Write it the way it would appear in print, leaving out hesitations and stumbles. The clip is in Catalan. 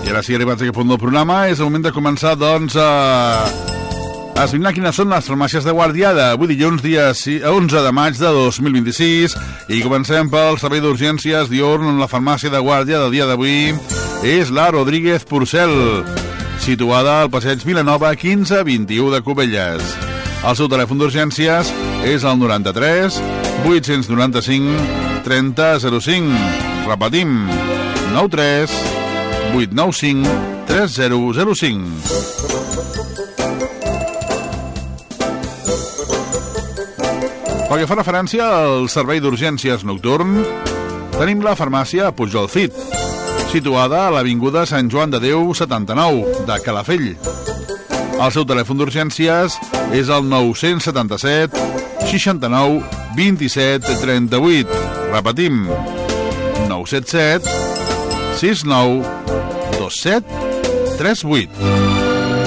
I ara sí, arribats a aquest punt del programa, és el moment de començar, doncs, a esbrinar quines són les farmàcies de Guàrdia d'avui dilluns, dia 11 de maig de 2026. I comencem pel servei d'urgències diürn, on la farmàcia de Guàrdia del dia d'avui és la Rodríguez Porcel, situada al passeig Vilanova 1521 de Cubelles. El seu telèfon d'urgències és el 93 895 3005. Repetim, 93 895 3005. Pel que fa referència al servei d'urgències nocturn, tenim la farmàcia Pujolfit, situada a l'avinguda Sant Joan de Déu 79, de Calafell. El seu telèfon d'urgències és el 977 69 27 38. Repetim, 977 69 27 38.